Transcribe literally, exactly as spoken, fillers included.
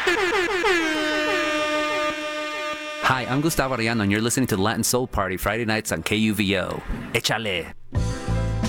Hi, I'm Gustavo Arellano, and you're listening to the Latin Soul Party Friday nights on K U V O. Échale.